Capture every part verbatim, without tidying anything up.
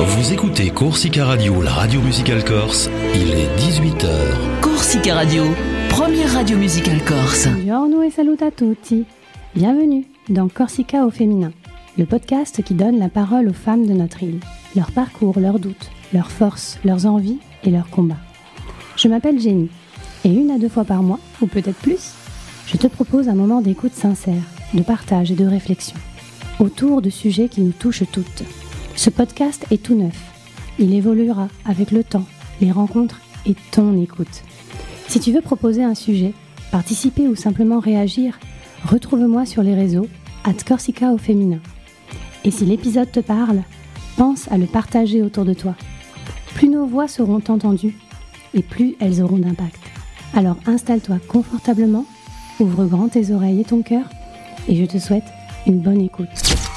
Vous écoutez Corsica Radio, la radio musicale corse. Il est dix-huit heures. Corsica Radio, première radio musicale corse. Buongiorno e salut a tutti. Bienvenue dans Corsica au féminin, le podcast qui donne la parole aux femmes de notre île, leur parcours, leurs doutes, leurs forces, leurs envies et leurs combats. Je m'appelle Jenny et une à deux fois par mois, ou peut-être plus, je te propose un moment d'écoute sincère, de partage et de réflexion, autour de sujets qui nous touchent toutes. Ce podcast est tout neuf. Il évoluera avec le temps, les rencontres et ton écoute. Si tu veux proposer un sujet, participer ou simplement réagir, retrouve-moi sur les réseaux arobase Corsica au féminin. Et si l'épisode te parle, pense à le partager autour de toi. Plus nos voix seront entendues et plus elles auront d'impact. Alors installe-toi confortablement, ouvre grand tes oreilles et ton cœur et je te souhaite une bonne écoute.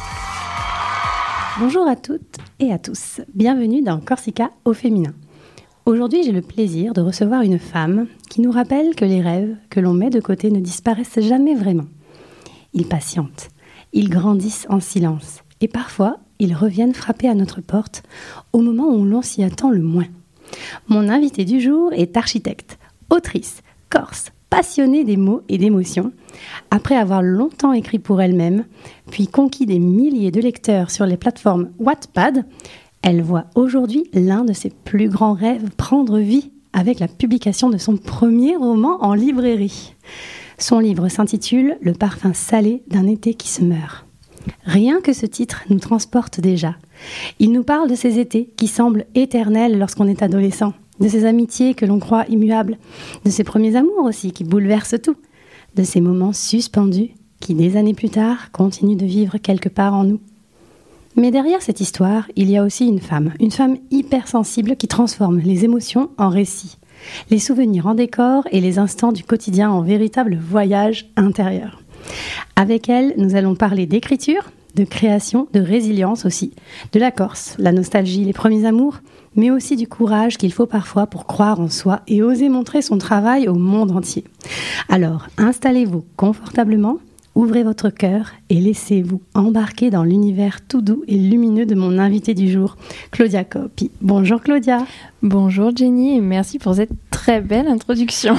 Bonjour à toutes et à tous, bienvenue dans Corsica au féminin. Aujourd'hui, j'ai le plaisir de recevoir une femme qui nous rappelle que les rêves que l'on met de côté ne disparaissent jamais vraiment. Ils patientent, ils grandissent en silence et parfois, ils reviennent frapper à notre porte au moment où l'on s'y attend le moins. Mon invitée du jour est architecte, autrice, corse, passionnée des mots et d'émotions. Après avoir longtemps écrit pour elle-même, puis conquis des milliers de lecteurs sur les plateformes Wattpad, elle voit aujourd'hui l'un de ses plus grands rêves prendre vie avec la publication de son premier roman en librairie. Son livre s'intitule « Le parfum salé d'un été qui se meurt ». Rien que ce titre nous transporte déjà. Il nous parle de ces étés qui semblent éternels lorsqu'on est adolescent, de ces amitiés que l'on croit immuables, de ces premiers amours aussi qui bouleversent tout, de ces moments suspendus qui, des années plus tard, continuent de vivre quelque part en nous. Mais derrière cette histoire, il y a aussi une femme, une femme hypersensible qui transforme les émotions en récits, les souvenirs en décors et les instants du quotidien en véritable voyage intérieur. Avec elle, nous allons parler d'écriture, de création, de résilience aussi, de la Corse, la nostalgie, les premiers amours, mais aussi du courage qu'il faut parfois pour croire en soi et oser montrer son travail au monde entier. Alors, installez-vous confortablement, ouvrez votre cœur et laissez-vous embarquer dans l'univers tout doux et lumineux de mon invitée du jour, Claudia Coppi. Bonjour Claudia. Bonjour Jenny et merci pour cette très belle introduction.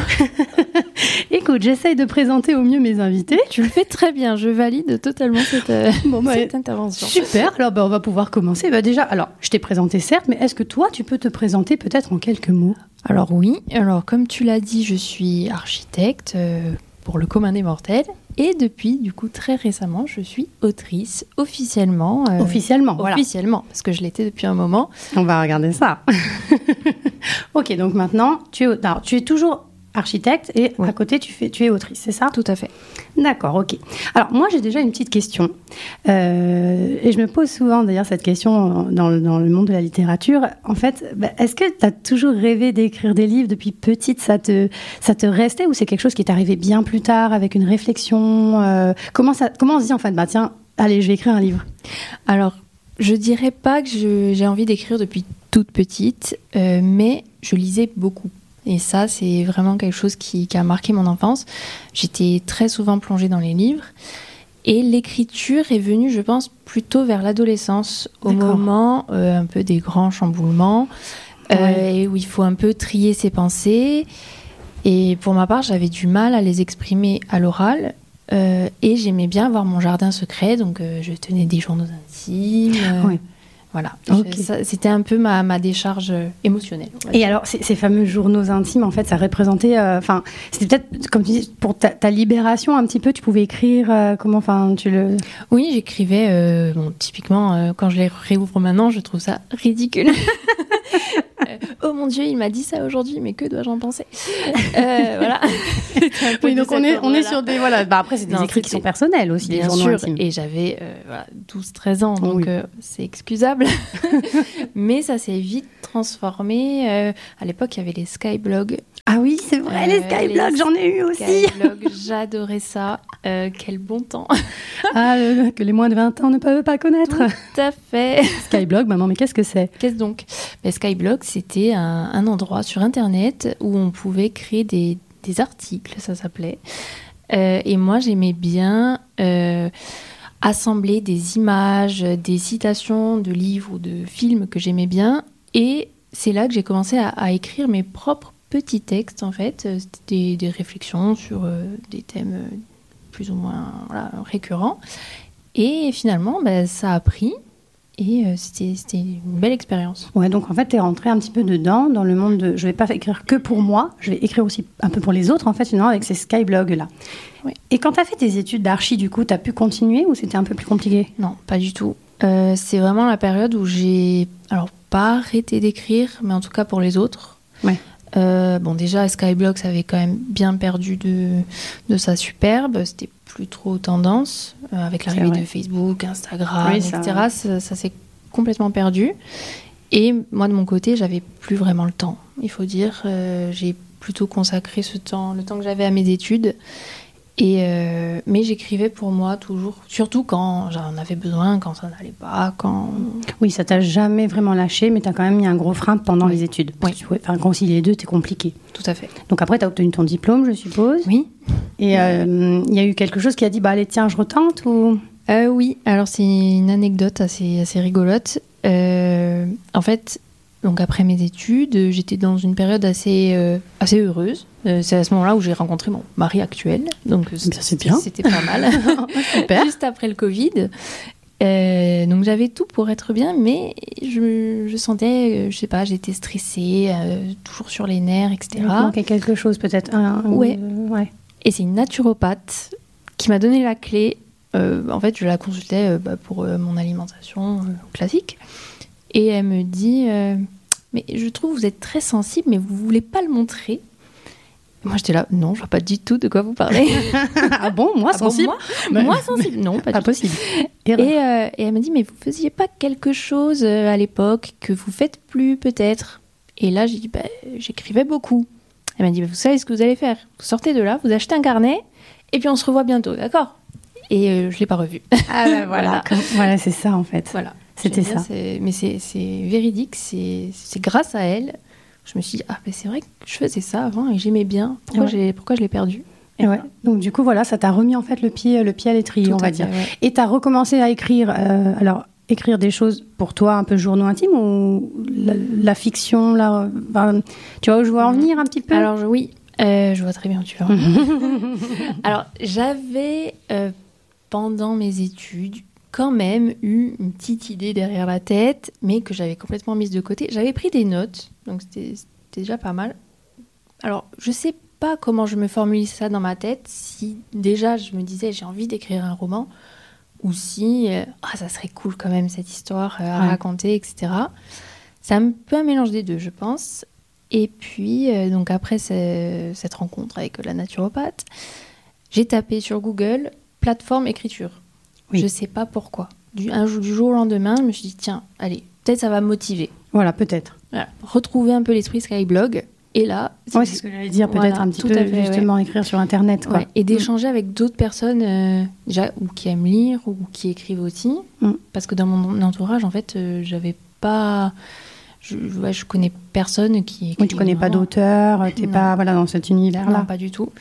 Écoute, j'essaye de présenter au mieux mes invités. Tu le fais très bien, je valide totalement cette, euh, bon, bah, cette intervention. Super, alors bah, on va pouvoir commencer. Bah, déjà, alors je t'ai présenté certes, mais est-ce que toi tu peux te présenter peut-être en quelques mots ? Alors oui, alors comme tu l'as dit, je suis architecte euh, pour le commun des mortels. Et depuis, du coup, très récemment, je suis autrice officiellement. Euh, officiellement, voilà. Officiellement, parce que je l'étais depuis un moment. On va regarder ça. Ok, donc maintenant, tu es, alors, tu es toujours architecte et oui. À côté, tu, fais, tu es autrice, c'est ça ? Tout à fait. D'accord, ok. Alors, moi, j'ai déjà une petite question. Euh, et je me pose souvent, d'ailleurs, cette question dans le, dans le monde de la littérature. En fait, bah, est-ce que tu as toujours rêvé d'écrire des livres depuis petite ? Ça te, ça te restait ou c'est quelque chose qui est arrivé bien plus tard avec une réflexion euh, comment, ça, comment on se dit, en fait, bah, tiens, allez, je vais écrire un livre ? Alors, je dirais pas que je, j'ai envie d'écrire depuis toute petite, euh, mais je lisais beaucoup. Et ça, c'est vraiment quelque chose qui, qui a marqué mon enfance. J'étais très souvent plongée dans les livres. Et l'écriture est venue, je pense, plutôt vers l'adolescence, au D'accord. moment euh, un peu des grands chamboulements, euh, ouais. et où il faut un peu trier ses pensées. Et pour ma part, j'avais du mal à les exprimer à l'oral. Euh, et j'aimais bien avoir mon jardin secret, donc euh, je tenais des journaux intimes. Euh, ouais. Voilà, okay. je, ça, c'était un peu ma, ma décharge émotionnelle. Et alors, ces, ces fameux journaux intimes, en fait, ça représentait, enfin, euh, c'était peut-être, comme tu dis, pour ta, ta libération un petit peu, tu pouvais écrire, euh, comment, enfin, tu le... Oui, j'écrivais, euh, bon, typiquement, euh, quand je les réouvre maintenant, je trouve ça ridicule. euh, oh mon Dieu, il m'a dit ça aujourd'hui, mais que dois-je en penser ? euh, Voilà. Oui, donc on est, on est sur des, voilà, bah après, c'est des non, écrits qui sont personnels aussi, bien les journaux sûr, intimes. Et j'avais euh, voilà, douze treize ans, donc oui. euh, c'est excusable. Mais ça s'est vite transformé. Euh, à l'époque, il y avait les skyblogs. Ah oui, c'est vrai, euh, les skyblogs, j'en ai eu aussi. Skyblogs, j'adorais ça. Euh, quel bon temps. Ah, le, que les moins de vingt ans ne peuvent pas connaître. Tout à fait. Skyblog, maman, mais qu'est-ce que c'est ? Qu'est-ce donc ? ben, Skyblog, c'était un, un endroit sur Internet où on pouvait créer des, des articles, ça s'appelait. Euh, et moi, j'aimais bien... Euh, assembler des images, des citations de livres ou de films que j'aimais bien. Et c'est là que j'ai commencé à, à écrire mes propres petits textes, en fait. C'était des, des réflexions sur euh, des thèmes euh, plus ou moins voilà, récurrents. Et finalement, bah, ça a pris. Et euh, c'était, c'était une belle expérience. Ouais, donc en fait, tu es rentrée un petit peu dedans, dans le monde de... Je ne vais pas écrire que pour moi, je vais écrire aussi un peu pour les autres, en fait, finalement, avec ces skyblogs-là. Oui. Et quand tu as fait tes études d'archi, du coup, tu as pu continuer ou c'était un peu plus compliqué ? Non, pas du tout. Euh, c'est vraiment la période où j'ai... Alors, pas arrêté d'écrire, mais en tout cas pour les autres. Ouais. Euh, bon, déjà, Skyblog, ça avait quand même bien perdu de, de sa superbe. C'était plus trop tendance. Euh, avec l'arrivée de Facebook, Instagram, oui, et cetera, ça... Ça, ça s'est complètement perdu. Et moi, de mon côté, j'avais plus vraiment le temps. Il faut dire, euh, j'ai plutôt consacré ce temps, le temps que j'avais à mes études. Et euh, mais j'écrivais pour moi toujours, surtout quand j'en avais besoin, quand ça n'allait pas, quand... Oui, ça t'a jamais vraiment lâché, mais t'as quand même mis un gros frein pendant oui. les études. Parce Oui. que tu pouvais, enfin, concilier les deux, c'est compliqué. Tout à fait. Donc après, t'as obtenu ton diplôme, je suppose. Oui. Et il euh, y a eu quelque chose qui a dit, bah allez, tiens, je retente ou... euh, Oui, alors c'est une anecdote assez, assez rigolote. Euh, en fait... Donc après mes études, j'étais dans une période assez, euh, assez heureuse. Euh, c'est à ce moment-là où j'ai rencontré mon mari actuel. Donc bien, c'est bien. C'était pas mal. Super. Juste après le Covid. Euh, donc j'avais tout pour être bien, mais je, je sentais, euh, je sais pas, j'étais stressée, euh, toujours sur les nerfs, et cetera. Il manquait quelque chose peut-être. Un, un, ouais. Euh, ouais. Et c'est une naturopathe qui m'a donné la clé. Euh, en fait, je la consultais euh, bah, pour euh, mon alimentation euh, classique. Et elle me dit euh, mais je trouve que vous êtes très sensible, mais vous ne voulez pas le montrer. Moi, j'étais là, non, je ne vois pas du tout de quoi vous parlez. Ah bon, moi ah sensible bon, moi, moi sensible, non, pas, pas du possible. tout. Et, euh, et elle m'a dit, mais vous ne faisiez pas quelque chose euh, à l'époque que vous ne faites plus, peut-être ? Et là, j'ai dit, bah, j'écrivais beaucoup. Elle m'a dit, bah, vous savez ce que vous allez faire ? Vous sortez de là, vous achetez un carnet, et puis on se revoit bientôt, d'accord ? Et euh, je ne l'ai pas revu. Ah ben voilà, voilà. Comme, voilà, c'est ça en fait. Voilà. C'était dire, ça. C'est, mais c'est, c'est véridique, c'est, c'est grâce à elle. Je me suis dit, ah, ben c'est vrai que je faisais ça avant et j'aimais bien. Pourquoi, ouais. j'ai, pourquoi je l'ai perdu ? Et ouais. Donc du coup, voilà, ça t'a remis en fait le pied, le pied à l'étrier, Tout on va fait, dire. Ouais. Et t'as recommencé à écrire, euh, alors, écrire des choses pour toi, un peu journaux intimes ou la, la fiction, là, ben, tu vois où je veux en venir un petit peu ? Alors je, oui, euh, je vois très bien où tu vas. Alors j'avais, euh, pendant mes études, quand même eu une petite idée derrière la tête, mais que j'avais complètement mise de côté. J'avais pris des notes, donc c'était, c'était déjà pas mal. Alors, je sais pas comment je me formulisais ça dans ma tête, si déjà je me disais j'ai envie d'écrire un roman, ou si euh, ah, ça serait cool quand même cette histoire euh, à ouais. raconter, et cetera. C'est un peu un mélange des deux, je pense. Et puis, euh, donc après ce, cette rencontre avec la naturopathe, j'ai tapé sur Google « plateforme écriture ». Oui. Je ne sais pas pourquoi. Du, un, du jour au lendemain, je me suis dit, tiens, allez, peut-être ça va me motiver. Voilà, peut-être. Voilà. Retrouver un peu l'esprit Skyblog. Et là... C'est, ouais, c'est ce que j'allais dire, peut-être voilà, un petit peu, fait, justement, ouais. écrire sur Internet. Quoi. Ouais. Et d'échanger mmh. avec d'autres personnes, euh, déjà, ou qui aiment lire, ou qui écrivent aussi. Mmh. Parce que dans mon entourage, en fait, euh, j'avais pas... Je, ouais, je connais personne qui écrit. Oui, tu connais vraiment. Pas d'auteur, tu n'es pas voilà, dans cet univers-là. Non, pas du tout.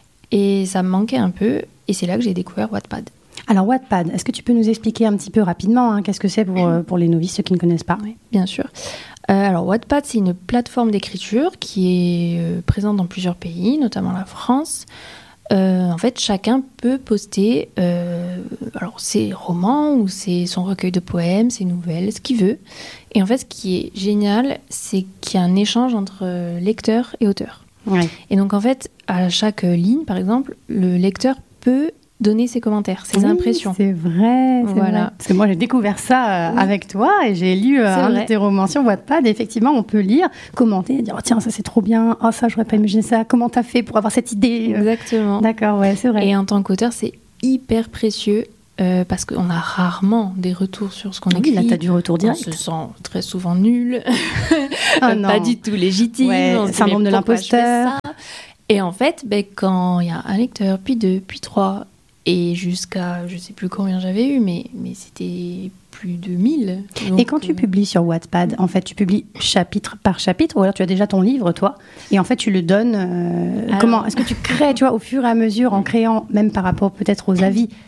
Et ça me manquait un peu. Et c'est là que j'ai découvert Wattpad. Alors, Wattpad, est-ce que tu peux nous expliquer un petit peu rapidement hein, qu'est-ce que c'est pour, euh, pour les novices, ceux qui ne connaissent pas ? Oui, bien sûr. Euh, alors, Wattpad, c'est une plateforme d'écriture qui est euh, présente dans plusieurs pays, notamment la France. Euh, en fait, chacun peut poster euh, alors, ses romans ou ses, son recueil de poèmes, ses nouvelles, ce qu'il veut. Et en fait, ce qui est génial, c'est qu'il y a un échange entre lecteur et auteur. Ouais. Et donc, en fait, à chaque ligne, par exemple, le lecteur peut donner ses commentaires, ses oui, impressions. C'est vrai, c'est voilà. vrai. Parce que moi, j'ai découvert ça euh, oui. avec toi et j'ai lu euh, un de tes romans sur Wattpad. Et effectivement, on peut lire, commenter, dire oh, tiens, ça c'est trop bien, oh ça, j'aurais pas imaginé ça, comment t'as fait pour avoir cette idée ? Exactement. D'accord, ouais, c'est vrai. Et en tant qu'auteur, c'est hyper précieux euh, parce qu'on a rarement des retours sur ce qu'on oui, écrit. Là, t'as du retour direct. On se sent très souvent nul, oh, pas du tout légitime. Ouais, on syndrome de l'imposteur. Et en fait, ben, quand il y a un lecteur, puis deux, puis trois... Et jusqu'à, je ne sais plus combien j'avais eu, mais, mais c'était plus de mille. Donc, et quand tu euh... publies sur Wattpad, en fait, tu publies chapitre par chapitre, ou alors tu as déjà ton livre, toi, et en fait, tu le donnes... Euh, alors... Comment ? Est-ce que tu crées, tu vois, au fur et à mesure, en créant, même par rapport peut-être aux avis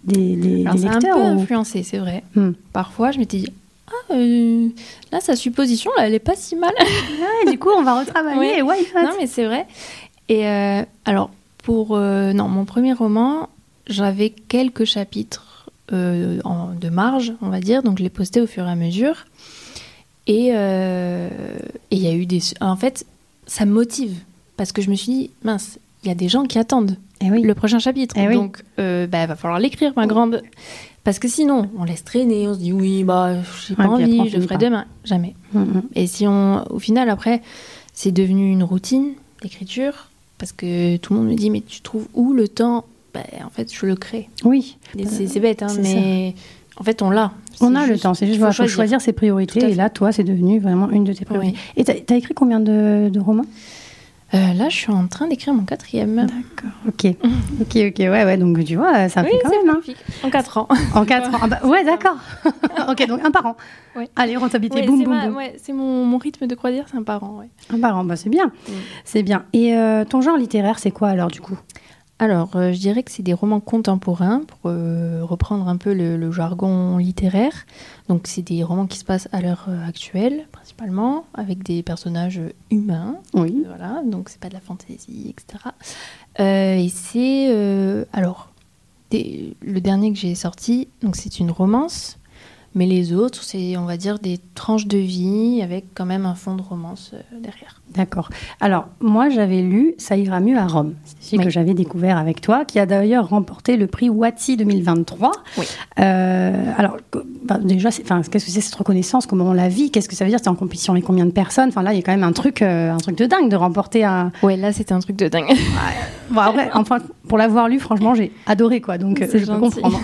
des, des, Alors, des ça lecteurs a un peu ou... influencé, c'est vrai. Hmm. Parfois, je m'étais dit, ah, euh, là, sa supposition, là, elle est pas si mal. Ouais, du coup, on va retravailler. Ouais. Why not? Non, mais c'est vrai. Et euh, alors, pour euh, non, mon premier roman, j'avais quelques chapitres euh, en, de marge, on va dire, donc je les postais au fur et à mesure. Et euh, et il y a eu des... En fait, ça me motive, parce que je me suis dit, mince, il y a des gens qui attendent Eh oui. le prochain chapitre. Eh oui. Donc, euh, bah, va falloir l'écrire, ma grande. Parce que sinon, on laisse traîner, on se dit, oui, bah, j'ai pas Ouais, puis après, on envie, je le finit ferai pas. demain. Jamais. Mhm. Et si on... Au final, après, c'est devenu une routine d'écriture, parce que tout le monde me dit, mais tu trouves où le temps? Bah, en fait, je le crée. Oui. Et c'est, c'est bête, hein, c'est mais en fait, on l'a. On C'est a le juste- temps, c'est juste faut voilà, faut choisir. choisir ses priorités. Tout à Et fait. là, toi, c'est devenu vraiment une de tes priorités. Oui. Et t'as, t'as écrit combien de, de romans? Euh, là, je suis en train d'écrire mon quatrième. D'accord. Ok. Ok, ok. Ouais, ouais. Donc, tu vois, ça Oui, fait quand c'est même. Hein. magnifique. En quatre ans. En quatre ans. Ah bah, ouais, d'accord. Ok, donc un par an. Ouais. Allez, rentabilité. Ouais, boum, c'est boum, ma- boum. ouais, c'est mon, mon rythme de croisière, c'est un par an. Ouais. Un par an, bah, c'est bien. C'est bien. Et euh, ton genre littéraire, c'est quoi alors, du coup? Alors, euh, je dirais que c'est des romans contemporains, pour euh, reprendre un peu le, le jargon littéraire. Donc, c'est des romans qui se passent à l'heure euh, actuelle, principalement, avec des personnages humains. Oui. Voilà, donc c'est pas de la fantaisie, et cetera. Euh, et c'est... euh, alors, des- le dernier que j'ai sorti, donc c'est une romance, mais les autres, c'est, on va dire, des tranches de vie avec quand même un fond de romance euh, derrière. D'accord. Alors, moi, j'avais lu Ça ira mieux à Rome. C'est celui Oui. que j'avais découvert avec toi, qui a d'ailleurs remporté le prix Wattie deux mille vingt-trois. Oui. Euh, alors, que- bah, déjà, c'est, enfin, qu'est-ce que c'est cette reconnaissance? Comment on la vit? Qu'est-ce que ça veut dire? C'est en compétition avec combien de personnes? Enfin, là, il y a quand même un truc, euh, un truc de dingue de remporter un... Ouais, là, c'était un truc de dingue. Bon, après, enfin, pour l'avoir lu, franchement, j'ai adoré, quoi. Donc, euh, C'est je peux gentil. comprendre.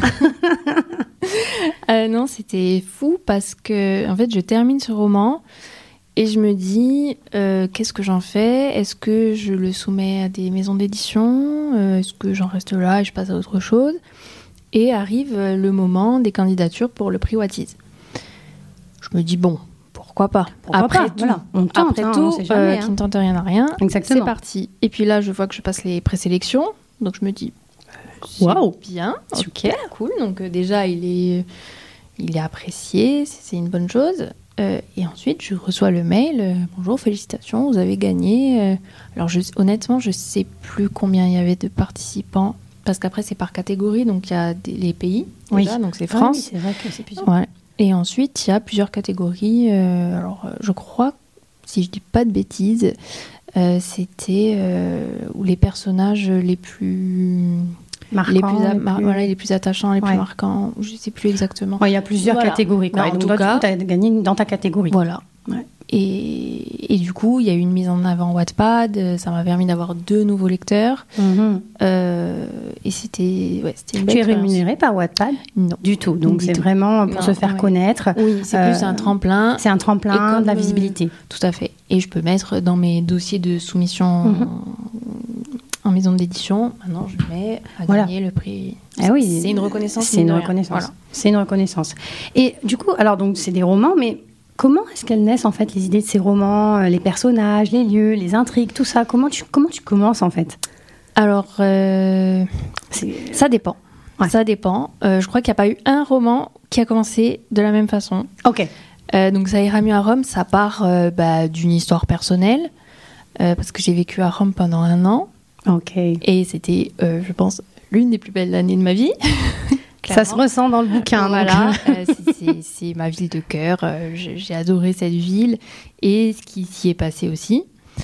Euh, non, c'était fou parce que, en fait, je termine ce roman et je me dis, euh, qu'est-ce que j'en fais? Est-ce que je le soumets à des maisons d'édition? Euh, Est-ce que j'en reste là et je passe à autre chose? Et arrive euh, le moment des candidatures pour le prix Watties. Je me dis, bon, pourquoi pas? Pourquoi Après pas, tout, voilà. On tente, après hein, tout on sait jamais, euh, hein. qui ne tente rien à rien, Exactement. c'est parti. Et puis là, je vois que je passe les présélections, donc je me dis, c'est Waouh. bien, Super. ok, cool. Donc euh, déjà, il est, il est apprécié, c'est, c'est une bonne chose. Euh, et ensuite, je reçois le mail, euh, bonjour, félicitations, vous avez gagné. Euh, alors je, honnêtement, je sais plus combien il y avait de participants, parce qu'après c'est par catégorie, donc il y a des, les pays, Oui. déjà, donc c'est Ah oui, France. c'est vrai que c'est plusieurs. Ouais. Et ensuite, il y a plusieurs catégories. Euh, alors, euh, je crois, si je dis pas de bêtises, euh, c'était euh, où les personnages les plus, Marquant, les plus, a- les mar- plus- voilà, les plus attachants, les Ouais. plus marquants. Je sais plus exactement. Ouais, il y a plusieurs Voilà. catégories, quoi. Mais Et en donc, tout toi, cas- tu as gagné dans ta catégorie. Voilà. Ouais. Et, et du coup, il y a eu une mise en avant Wattpad. euh, Ça m'a permis d'avoir deux nouveaux lecteurs. Mhm. Euh, et c'était, ouais, c'était une belle Tu es expérience. rémunéré par Wattpad? Non. Du tout. Donc, Du c'est tout. vraiment pour Non, se faire ouais. connaître. Oui, c'est Euh, plus un tremplin. C'est un tremplin, Et comme, de la euh, visibilité. Tout à fait. Et je peux mettre dans mes dossiers de soumission Mhm. en maison d'édition. Maintenant, je mets à Voilà. gagner le prix. Ah oui, C'est une reconnaissance. C'est mine une de rien. reconnaissance. Voilà. C'est une reconnaissance. Et du coup, alors donc c'est des romans, mais comment est-ce qu'elles naissent en fait les idées de ces romans, euh, les personnages, les lieux, les intrigues, tout ça? Comment tu comment tu commences en fait? Alors, euh, C'est- ça dépend. Ouais. Ça dépend. Euh, je crois qu'il n'y a pas eu un roman qui a commencé de la même façon. Ok. Euh, donc, Ça ira mieux à Rome, ça part euh, bah, d'une histoire personnelle. euh, parce que j'ai vécu à Rome pendant un an. Ok. Et c'était, euh, je pense, l'une des plus belles années de ma vie. Ça se ressent dans le bouquin. donc. Voilà, euh, c'est- c'est- c'est ma ville de cœur. euh, j'ai j'ai adoré cette ville et ce qui s'y est passé aussi.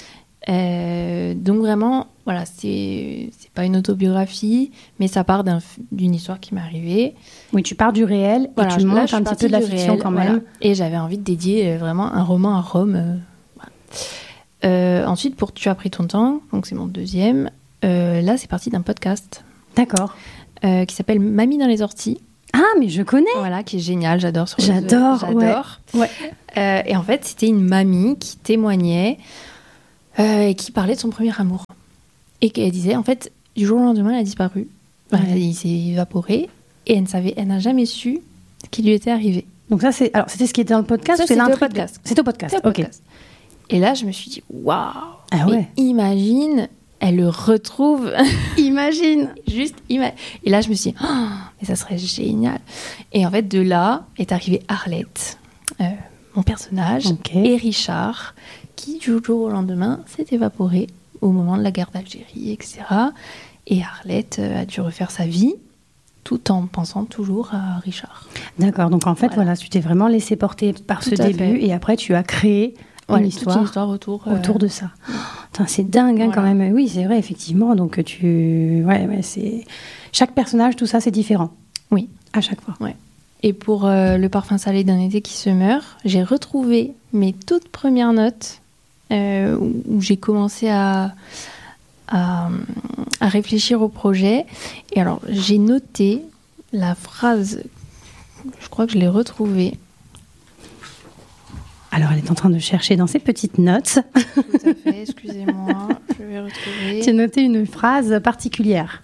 Euh, donc vraiment, voilà, c'est c'est pas une autobiographie, mais ça part d'un f- d'une histoire qui m'est arrivée. Oui, tu pars du réel Voilà, et tu là, montes je suis un petit partie peu de la du fiction réel, quand voilà. même. Et j'avais envie de dédier euh, vraiment un roman à Rome. euh, voilà. Euh, ensuite, pour Tu as pris ton temps, donc c'est mon deuxième. euh, là, c'est parti d'un podcast D'accord. euh, qui s'appelle Mamie dans les orties. Ah, mais je connais. Voilà, qui est génial, j'adore. sur les- J'adore, J'adore. Ouais. Euh, et en fait, c'était une mamie qui témoignait euh, et qui parlait de son premier amour. Et qui disait, en fait, du jour au lendemain, elle a disparu. Enfin, Ouais. il s'est évaporé et elle ne savait, elle n'a jamais su ce qui lui était arrivé. Donc ça c'est alors c'était ce qui était dans le podcast. Ça, ou c'est c'était au l'intrigue de- podcast. C'est au podcast. C'était au Ok. podcast. Et là, je me suis dit, waouh. Ah ouais. Et imagine elle le retrouve. Imagine. Juste, ima- Et là, je me suis dit, oh, mais ça serait génial. Et en fait, de là est arrivée Arlette, euh, mon personnage, Okay. et Richard, qui, du jour au lendemain, s'est évaporé au moment de la guerre d'Algérie, et cetera. Et Arlette euh, a dû refaire sa vie, tout en pensant toujours à Richard. D'accord, donc en fait, voilà, Voilà. tu t'es vraiment laissé porter par Tout ce à début fait. et après tu as créé Voilà, une toute histoire, une histoire autour, euh, autour de ça. Oh, putain, c'est dingue hein, quand Voilà. même. Oui, c'est vrai, effectivement. Donc tu. Ouais, ouais, c'est. Chaque personnage, tout ça, c'est différent. Oui. À chaque fois. Et pour euh, le parfum salé d'un été qui se meurt, j'ai retrouvé mes toutes premières notes euh, où, où j'ai commencé à, à, à réfléchir au projet. Et alors, j'ai noté la phrase, je crois que je l'ai retrouvée. Alors, elle est en train de chercher dans ses petites notes. Tout à fait, excusez-moi, je vais retrouver. Tu as noté une phrase particulière.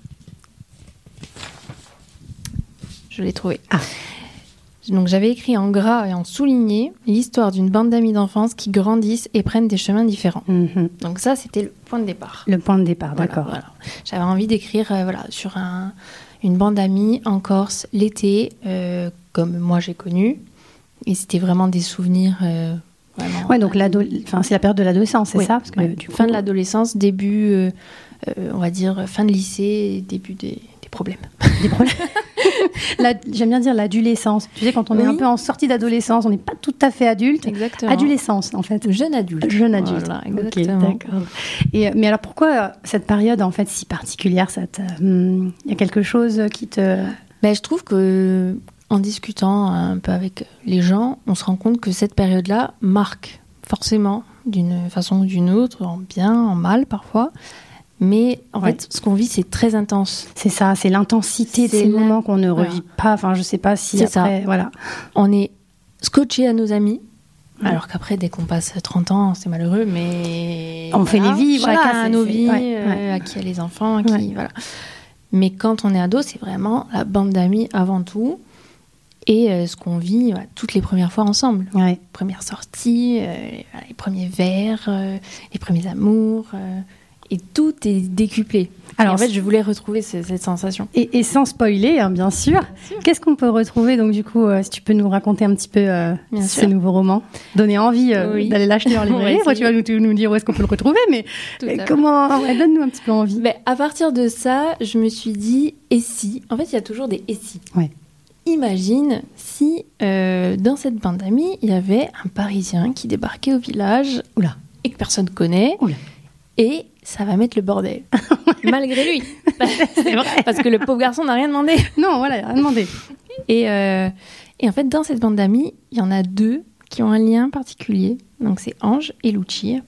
Je l'ai trouvée. Ah. Donc j'avais écrit en gras et en souligné l'histoire d'une bande d'amis d'enfance qui grandissent et prennent des chemins différents. Mhm. Donc ça, c'était le point de départ. Le point de départ, Voilà, d'accord. voilà. J'avais envie d'écrire euh, voilà, sur un, une bande d'amis en Corse, l'été, euh, comme moi j'ai connu. Et c'était vraiment des souvenirs... euh, vraiment, Ouais, donc l'ado... enfin, c'est la période de l'adolescence, c'est Oui, ça parce que, ouais. du coup... Fin de l'adolescence, début, euh, euh, on va dire, fin de lycée, début des, des problèmes. Des problèmes. La- J'aime bien dire l'adolescence. Tu sais, quand on est Oui. un peu en sortie d'adolescence, on n'est pas tout à fait adulte. Exactement. Adolescence, en fait. Jeune adulte. Jeune adulte. Voilà, Ok, exactement. d'accord. Et, euh, mais alors, pourquoi euh, cette période, en fait, si particulière ça te, hum, y a quelque chose qui te... Ben, je trouve que en discutant un peu avec les gens, on se rend compte que cette période-là marque forcément d'une façon ou d'une autre, en bien, en mal parfois. Mais en Ouais. fait, ce qu'on vit, c'est très intense. C'est ça, c'est l'intensité de C'est ces la- moments qu'on ne Voilà. revit pas. Enfin, je sais pas si C'est après... Voilà. On est scotché à nos amis. Ouais. Alors qu'après, dès qu'on passe trente ans, c'est malheureux, mais... On fait les vies, Chacun voilà, a c'est- nos c'est- vies, ouais, euh, ouais. à qui a les enfants, à qui... Ouais. Voilà. Mais quand on est ado, c'est vraiment la bande d'amis avant tout. Et euh, ce qu'on vit voilà, toutes les premières fois ensemble. Ouais. Première sortie, euh, les, voilà, les premiers verres, euh, les premiers amours, euh, et tout est décuplé. Alors, Alors, en fait, je voulais retrouver ce- cette sensation. Et, et sans spoiler, hein, bien sûr, qu'est-ce qu'on peut retrouver donc du coup, euh, si tu peux nous raconter un petit peu euh, Bien ces sûr. nouveaux romans, donner envie euh, Oui. d'aller l'acheter en On va librairie. Après, tu vas essayer. nous, nous dire où est-ce qu'on peut le retrouver, mais Tout euh, à fait. comment ouais, donne-nous un petit peu envie. Mais à partir de ça, je me suis dit, et si? En fait, il y a toujours des et si. Ouais. Imagine si, euh, dans cette bande d'amis, il y avait un Parisien qui débarquait au village Oula. et que personne ne connaît, Oula. et ça va mettre le bordel, malgré lui. C'est vrai. Parce que le pauvre garçon n'a rien demandé. Non, voilà, rien demandé. Et, euh, et en fait, dans cette bande d'amis, il y en a deux qui ont un lien particulier. Donc, c'est Ange et Lucia,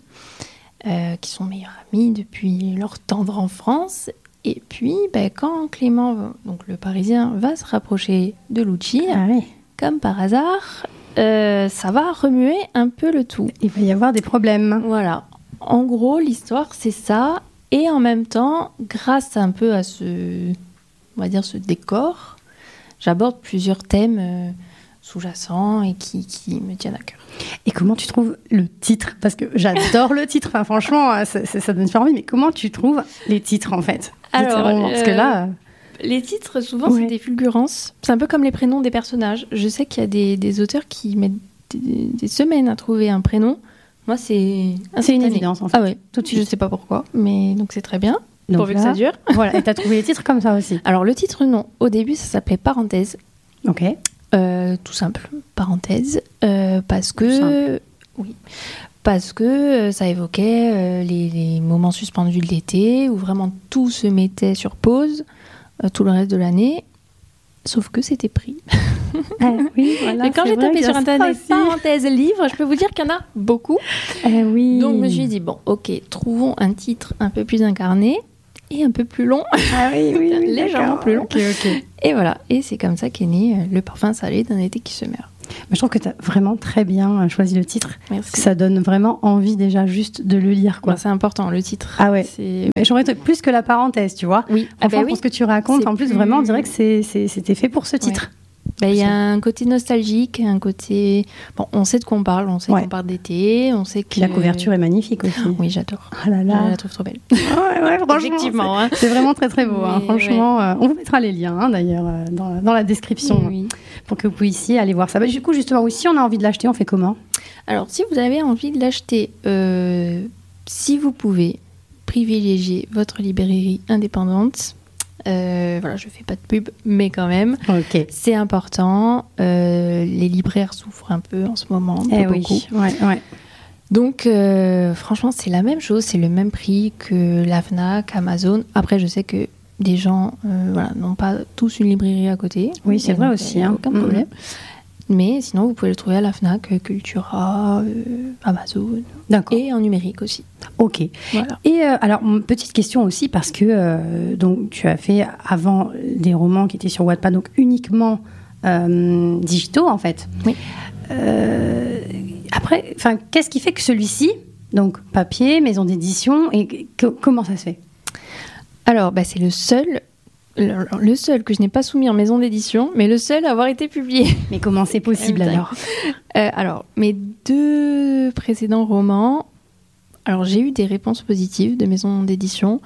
euh, qui sont meilleurs amis depuis leur tendre enfance. Et puis, ben, quand Clément, va- donc le Parisien, va se rapprocher de Lucia, Ah oui. comme par hasard, euh, ça va remuer un peu le tout. Il va y avoir des problèmes. Voilà. En gros, l'histoire, c'est ça. Et en même temps, grâce un peu à ce, on va dire, ce décor, j'aborde plusieurs thèmes euh, sous-jacents et qui, qui me tiennent à cœur. Et comment tu trouves le titre? Parce que j'adore le titre. Enfin, franchement, euh, ça, ça, ça donne super envie. Mais comment tu trouves les titres en fait? Alors, Littéralement, parce que euh, là, euh, Les titres, souvent, Ouais. c'est des fulgurances. C'est un peu comme les prénoms des personnages. Je sais qu'il y a des, des auteurs qui mettent des, des semaines à trouver un prénom. Moi, c'est c'est une instantané. évidence en fait. Ah ouais, Tout de je suite. sais pas pourquoi, mais donc c'est très bien, Donc pourvu là, que ça dure. Voilà. Et t'as trouvé les titres comme ça aussi. Alors, le titre, non. Au début, ça s'appelait Parenthèse. Ok. Euh, tout simple, parenthèse, euh, parce Tout que simple. oui, parce que euh, ça évoquait euh, les, les moments suspendus de l'été où vraiment tout se mettait sur pause euh, tout le reste de l'année, sauf que c'était pris. Ah, oui, voilà. Et quand c'est j'ai vrai tapé qu'il y a sur ça internet aussi. parenthèse livre, je peux vous dire qu'il y en a beaucoup. Eh oui. Donc je me suis dit bon, ok, trouvons un titre un peu plus incarné et un peu plus long. Ah oui, oui, oui, Légèrement d'accord. plus long. Ok, ok. Et voilà, et c'est comme ça qu'est né euh, le parfum salé d'un été qui se meurt. Mais je trouve que tu as vraiment très bien choisi le titre. Merci. Parce que ça donne vraiment envie déjà juste de le lire, quoi. Quoi, c'est important le titre. Ah ouais. C'est Mais j'aurais été plus que la parenthèse, tu vois. oui. Ah Enfin, bah pour oui. ce que tu racontes, C'est en plus, plus- vraiment, on dirait que c'est, c'est- c'était fait pour ce titre. Bah, il y a un côté nostalgique, un côté... Bon, on sait de quoi on parle, on sait Ouais. qu'on parle d'été, on sait que... La couverture est magnifique aussi. Oui, j'adore. Ah là là. Je la trouve trop belle. Ouais, ouais, franchement, Effectivement. Hein. C'est, c'est vraiment très très beau. Hein. Mais Franchement, euh, on vous mettra les liens hein, d'ailleurs euh, dans, la- dans la description Oui. pour que vous puissiez aller voir ça. Bah, du coup, justement, oui, si on a envie de l'acheter, on fait comment? Alors, si vous avez envie de l'acheter, euh, si vous pouvez privilégier votre librairie indépendante, euh, voilà, je fais pas de pub, mais quand même, Ok. c'est important. Euh, les libraires souffrent un peu en ce moment, Eh pas oui, beaucoup. ouais, ouais. Donc, euh, franchement, c'est la même chose, c'est le même prix que la Fnac, Amazon. Après, je sais que des gens euh, voilà, n'ont pas tous une librairie à côté. Oui, c'est Et vrai donc, aussi, euh, hein. Aucun Mhm. problème. Mais sinon, vous pouvez le trouver à la Fnac, Cultura, euh, Amazon D'accord. et en numérique aussi. Ok. Voilà. Et euh, alors, m- petite question aussi, parce que euh, donc, tu as fait avant des romans qui étaient sur Wattpad, donc uniquement euh, digitaux en fait. Oui. Euh, après, enfin, qu'est-ce qui fait que celui-ci, donc papier, maison d'édition, et que- comment ça se fait? Alors, bah, c'est le seul, le, le seul que je n'ai pas soumis en maison d'édition, mais le seul à avoir été publié. Mais comment c'est possible Même alors? Euh, alors, mes deux précédents romans, alors j'ai eu des réponses positives de maisons d'édition,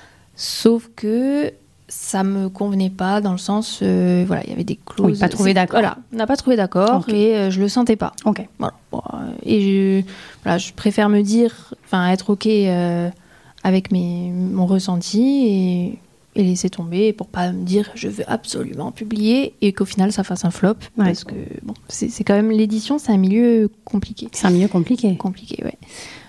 sauf que ça me convenait pas dans le sens, euh, voilà, il y avait des clauses. Oui, pas trouvé c'est- d'accord. Voilà, on n'a pas trouvé d'accord Ok. et euh, je le sentais pas. Ok. Voilà. Bon, euh, et je, voilà, je préfère me dire, enfin, être ok euh, avec mes, mon ressenti et, et laisser tomber pour pas me dire je veux absolument publier et qu'au final ça fasse un flop Ouais. parce que bon, c'est, c'est quand même l'édition, c'est un milieu compliqué. C'est un milieu compliqué. Compliqué, ouais.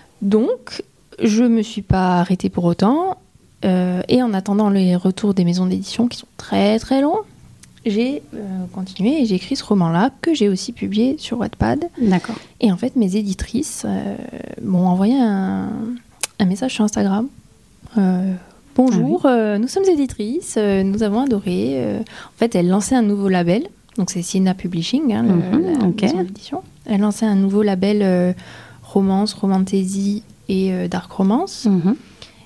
Donc, je me suis pas arrêtée pour autant. euh, et en attendant les retours des maisons d'édition qui sont très très longs, j'ai euh, continué et j'ai écrit ce roman-là que j'ai aussi publié sur Wattpad. D'accord. Et en fait, mes éditrices euh, m'ont envoyé un, un message sur Instagram. Euh, Bonjour, euh, nous sommes éditrices, euh, nous avons adoré. euh. En fait, elles lançaient un nouveau label. Donc, c'est Siena Publishing, hein, le- Mhm, la ok. maison d'édition. Elles lançaient un nouveau label euh, romance, romantasy et euh, dark romance. Mhm.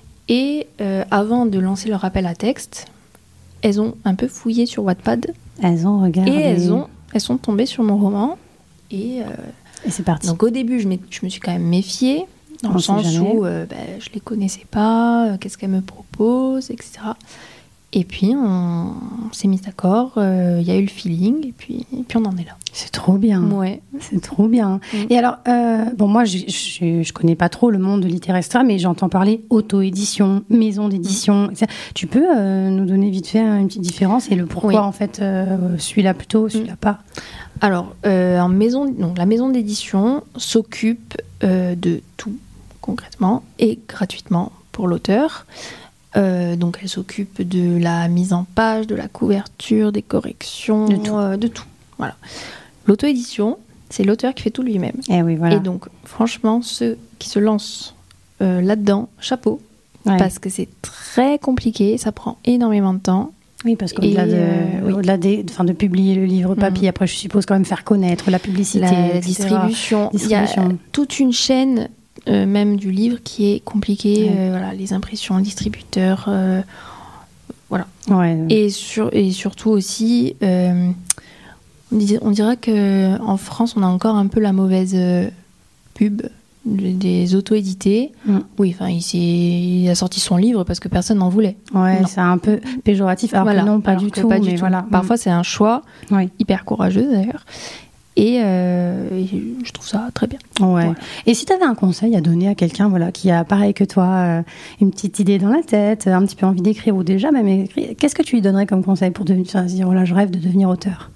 Et euh, avant de lancer leur appel à texte, elles ont un peu fouillé sur Wattpad Elles ont regardé. et elles, ont, elles sont tombées sur mon roman. Et euh, Et c'est parti. donc au début, je, m'ai- je me suis quand même méfiée, dans On le sait sens jamais. où euh, bah, je les connaissais pas, euh, qu'est-ce qu'elles me proposent, et cetera. Et puis on, on s'est mis d'accord, euh, il y a eu le feeling, et puis, et puis on en est là. C'est trop bien. Ouais. C'est trop bien. Mm. Et alors, euh, bon, moi, je, je, je connais pas trop le monde de Littérestra, mais j'entends parler auto-édition, maison d'édition, et cetera. Tu peux euh, nous donner vite fait une petite différence et le pourquoi, Oui. en fait, euh, celui-là plutôt, celui-là pas? Alors, euh, en maison, donc, la maison d'édition s'occupe euh, de tout, concrètement, et gratuitement pour l'auteur. Euh, donc, elle s'occupe de la mise en page, de la couverture, des corrections, De tout. euh, de tout. Voilà. L'auto-édition, c'est l'auteur qui fait tout lui-même. Eh oui, voilà. Et donc, franchement, ceux qui se lancent euh, là-dedans, chapeau, Ouais. parce que c'est très compliqué, ça prend énormément de temps. Oui, parce qu'au-delà Et, de, euh, oui. au-delà des, enfin, de publier le livre papier, Mhm. après, je suppose quand même faire connaître la publicité, La et cetera. distribution. Il y a Distribution. toute une chaîne, euh, même du livre, qui est compliquée. Ouais. Euh, voilà, les impressions, distributeurs, euh, voilà. Ouais. Et, sur, et surtout aussi, euh, on, dis- on dira qu'en France, on a encore un peu la mauvaise euh, pub des- des auto-édités. Mm. Oui, enfin, il, s'est- il a sorti son livre parce que personne n'en voulait. Ouais, Non. c'est un peu péjoratif. Alors Voilà. que non, pas Alors du que tout. pas mais du tout. voilà. Parfois, c'est un choix Mm. Oui. hyper courageux d'ailleurs. Et, euh, et je trouve ça très bien. Ouais. Voilà. Et si tu avais un conseil à donner à quelqu'un voilà, qui a, pareil que toi, euh, une petite idée dans la tête, un petit peu envie d'écrire ou déjà même écrire, qu'est-ce que tu lui donnerais comme conseil pour devenir, enfin, se dire, voilà, je rêve de devenir auteur?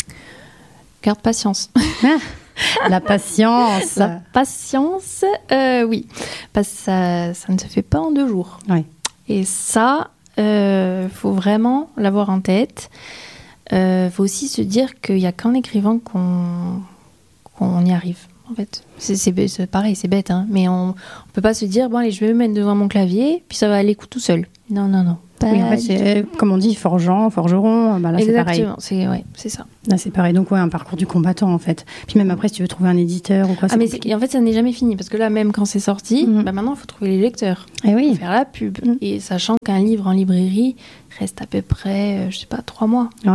Garde patience. La patience. La patience, euh, oui. Parce que ça, ça ne se fait pas en deux jours. Oui. Et ça, il faut vraiment l'avoir en tête. Il euh, faut aussi se dire qu'il n'y a qu'en écrivant qu'on qu'on y arrive. En fait, c'est, c'est, c'est pareil, c'est bête, hein, mais on ne peut pas se dire bon allez, je vais me mettre devant mon clavier, puis ça va aller tout seul. Non, non, non. Oui, en fait, c'est, comme on dit, forgeant, forgeron, bah là, c'est pareil. Exactement, c'est, ouais, c'est ça. Là, c'est pareil. Donc, ouais, un parcours du combattant, en fait. Puis même après, si tu veux trouver un éditeur ou quoi, c'est Ah, mais compliqué. c'est, en fait, ça n'est jamais fini, parce que là, même quand c'est sorti, Mhm. bah maintenant, il faut trouver les lecteurs. Eh oui. Faut faire la pub. Mhm. Et sachant qu'un livre en librairie reste à peu près, euh, je sais pas, trois mois. Ouais.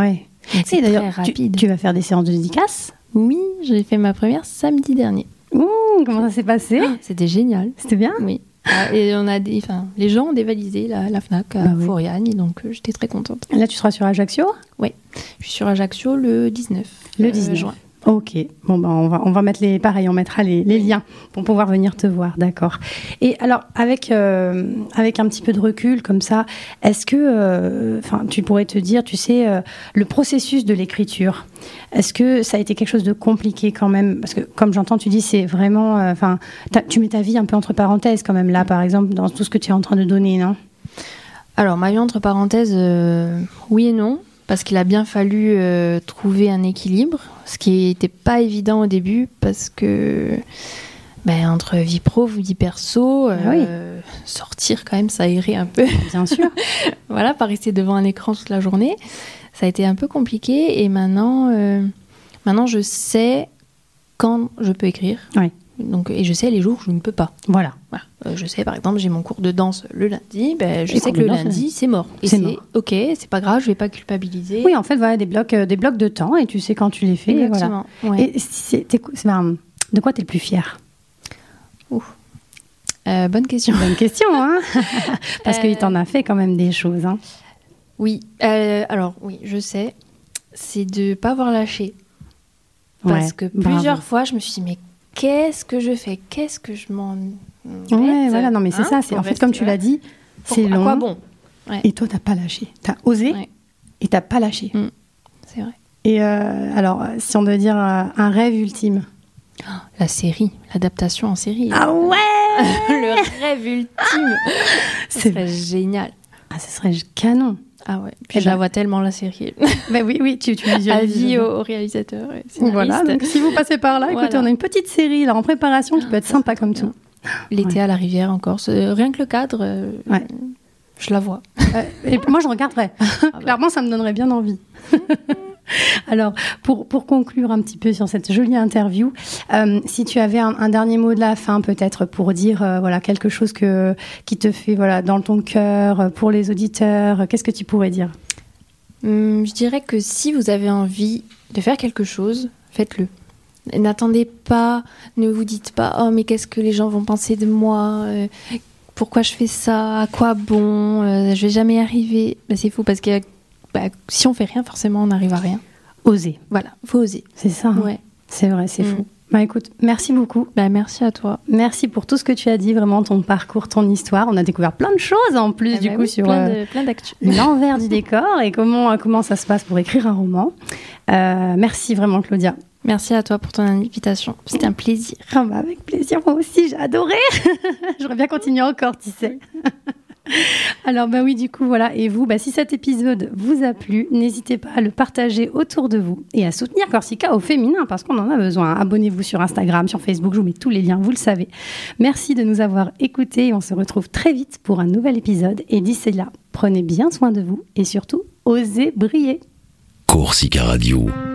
Donc, c'est Et d'ailleurs, très tu, rapide. tu vas faire des séances de dédicaces. Oui, j'ai fait ma première samedi dernier. Ouh, comment ça s'est passé? C'était génial. C'était bien? Oui. Ah, et on a des, enfin, les gens ont dévalisé la, la Fnac à Bah oui. Floriane, et donc euh, j'étais très contente. Là, tu seras sur Ajaccio? Je suis sur Ajaccio le dix-neuf. Le euh, dix-neuf. juin. Ok, bon ben on va on va mettre les pareil, on mettra les, les liens pour pouvoir venir te voir, d'accord. Et alors avec euh, avec un petit peu de recul comme ça, est-ce que enfin tu pourrais te dire, tu sais, euh, le processus de l'écriture, est-ce que ça a été quelque chose de compliqué quand même, parce que comme j'entends tu dis c'est vraiment, enfin euh, tu mets ta vie un peu entre parenthèses quand même là par exemple dans tout ce que tu es en train de donner, non? Alors ma vie entre parenthèses, euh, oui et non. Parce qu'il a bien fallu euh, trouver un équilibre, ce qui n'était pas évident au début, parce que ben, entre vie pro, vie perso, euh, Ah oui. sortir quand même, ça aérait un peu. Bien sûr. Voilà, pas rester devant un écran toute la journée. Ça a été un peu compliqué, et maintenant, euh, maintenant je sais quand je peux écrire. Oui. Donc, et je sais les jours où je ne peux pas. Voilà. Voilà. Euh, je sais, par exemple, j'ai mon cours de danse le lundi. Ben, je Et sais cours que de le danse, lundi, c'est mort. Et c'est c'est mort. OK, c'est pas grave, je vais pas culpabiliser. Oui, en fait voilà des blocs euh, des blocs de temps et tu sais quand tu les fais. Et voilà. Exactement. Ouais. Et c'est, t'es- c'est, ben, de quoi tu es le plus fier? Euh, bonne question. Bonne question, hein. Parce Euh, qu'il t'en a fait quand même des choses, hein. Oui. euh, alors, oui, je sais. C'est de pas avoir lâché. Parce Ouais, que bravo. plusieurs fois, je me suis dit, mais qu'est-ce que je fais? Qu'est-ce que je m'en. Ouais, voilà, non mais c'est Hein, ça. C'est pour en fait rester comme tu là. l'as dit, Pour- c'est À long. quoi bon? Et toi, t'as pas lâché. T'as osé Ouais. et t'as pas lâché. Mm. C'est vrai. Et euh, alors, si on doit dire euh, un rêve ultime. La série, l'adaptation en série. Ah ouais. Le rêve ultime. Ce C'est serait génial. Ah, ce serait canon. Ah ouais. Puis Eh je ben- la vois tellement la série. Ben oui, oui, tu, tu visualises. Avis au, au réalisateur. et scénariste. Voilà. Donc, si vous passez par là, écoutez, Voilà. on a une petite série là en préparation qui peut être ça sympa serait comme bien. tout. L'été Ouais. à la rivière encore. Ce- Rien que le cadre, euh, Ouais. je la vois. Euh, et moi, je regarderais. Ah bah. Clairement, ça me donnerait bien envie. Alors, pour, pour conclure un petit peu sur cette jolie interview, euh, si tu avais un, un dernier mot de la fin, peut-être, pour dire euh, voilà, quelque chose que, qui te fait voilà, dans ton cœur, euh, pour les auditeurs, euh, qu'est-ce que tu pourrais dire? Hum, je dirais que si vous avez envie de faire quelque chose, faites-le. N'attendez pas, ne vous dites pas « Oh, mais qu'est-ce que les gens vont penser de moi euh, Pourquoi je fais ça? À quoi bon euh, Je vais jamais y arriver. » Ben, c'est fou parce que bah, si on fait rien, forcément, on n'arrive à rien. Oser. Voilà, faut oser. C'est ça. hein. Ouais. C'est vrai, c'est Mm. fou. Bah écoute, merci beaucoup. Bah, merci à toi. Merci pour tout ce que tu as dit, vraiment ton parcours, ton histoire. On a découvert plein de choses en plus, Ah du bah coup, oui, sur plein euh, de- plein d'actu. l'envers du décor et comment, comment ça se passe pour écrire un roman. Euh, merci vraiment, Claudia. Merci à toi pour ton invitation. C'était un plaisir. Ah bah, avec plaisir, moi aussi, j'ai adoré. J'aurais bien continué encore, tu sais. Alors bah oui, du coup voilà, et vous, bah, si cet épisode vous a plu, n'hésitez pas à le partager autour de vous et à soutenir Corsica au féminin parce qu'on en a besoin. Abonnez-vous sur Instagram, sur Facebook, je vous mets tous les liens, vous le savez. Merci de nous avoir écoutés et on se retrouve très vite pour un nouvel épisode et d'ici là, prenez bien soin de vous et surtout, osez briller. Corsica Radio.